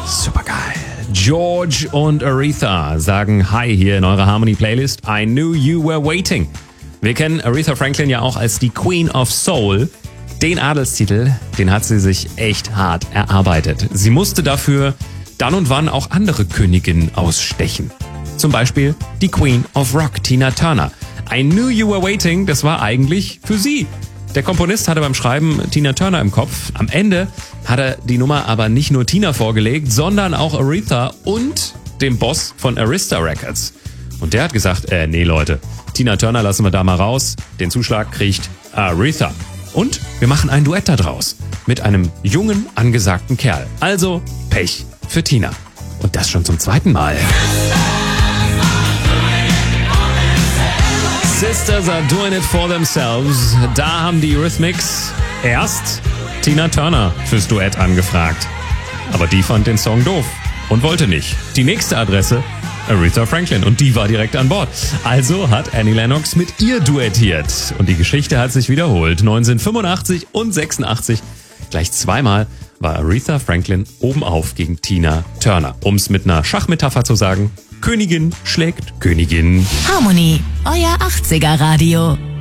Supergeil. George und Aretha sagen Hi hier in eurer Harmony-Playlist. I knew you were waiting. Wir kennen Aretha Franklin ja auch als die Queen of Soul. Den Adelstitel, den hat sie sich echt hart erarbeitet. Sie musste dafür dann und wann auch andere Königinnen ausstechen. Zum Beispiel die Queen of Rock, Tina Turner. I knew you were waiting, das war eigentlich für sie. Der Komponist hatte beim Schreiben Tina Turner im Kopf. Am Ende hat er die Nummer aber nicht nur Tina vorgelegt, sondern auch Aretha und dem Boss von Arista Records. Und der hat gesagt, nee Leute, Tina Turner lassen wir da mal raus. Den Zuschlag kriegt Aretha. Und wir machen ein Duett da draus. Mit einem jungen, angesagten Kerl. Also Pech für Tina. Und das schon zum zweiten Mal. Sisters are doing it for themselves. Da haben die Eurythmics erst Tina Turner fürs Duett angefragt. Aber die fand den Song doof und wollte nicht. Die nächste Adresse, Aretha Franklin. Und die war direkt an Bord. Also hat Annie Lennox mit ihr duettiert. Und die Geschichte hat sich wiederholt. 1985 und 86. Gleich zweimal war Aretha Franklin oben auf gegen Tina Turner. Um es mit einer Schachmetapher zu sagen, Königin schlägt Königin. Harmony, euer 80er Radio.